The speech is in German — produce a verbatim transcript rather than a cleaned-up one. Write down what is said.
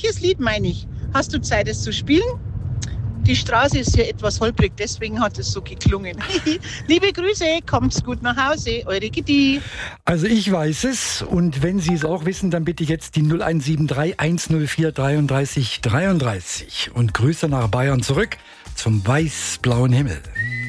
Welches Lied meine ich? Hast du Zeit, es zu spielen? Die Straße ist hier etwas holprig, deswegen hat es so geklungen. Liebe Grüße, kommt's gut nach Hause, eure Gitti. Also ich weiß es und wenn Sie es auch wissen, dann bitte jetzt die null eins sieben drei eins null vier dreiunddreißig dreiunddreißig und Grüße nach Bayern zurück zum weiß-blauen Himmel.